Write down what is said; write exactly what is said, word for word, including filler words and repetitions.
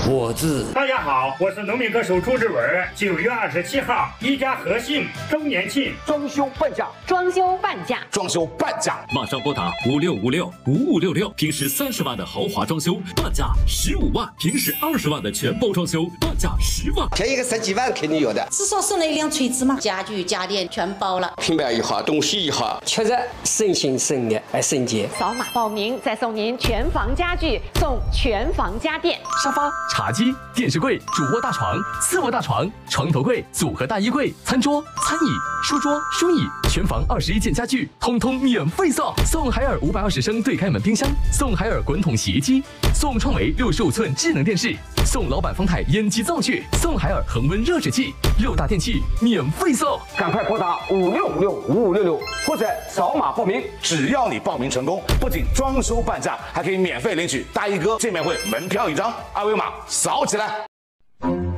我字。 大家好，我是农民歌手朱志文。九月二十七号，一家和信周年庆， 装修半价， 装修半价， 装修半价， 马上拨打五六五六五五六六，平时三十万的豪华装修半价十五万，平时二十万的全包装修半价十万， 便宜个十几万肯定有的。 至少送了一辆锤子嘛，家具家电全包了， 平板一好，东西一好， 确实省心省力还省钱。 扫码报名再送您全房家具，送全房家电， 沙发、茶几、电视柜、主卧大床、次卧大床、床头柜、组合大衣柜、餐桌、餐椅、书桌、书椅，全房二十一件家具，通通免费送。送海尔五百二十升对开门冰箱，送海尔滚筒洗衣机，送创维六十五寸智能电视，送老板方太烟机灶具，送海尔恒温热水器，六大电器免费送。 赶快拨打五六五六五五六六或者扫码报名。只要你报名成功，不仅装修半价，还可以免费领取大衣哥见面会门票一张，二维码扫起来。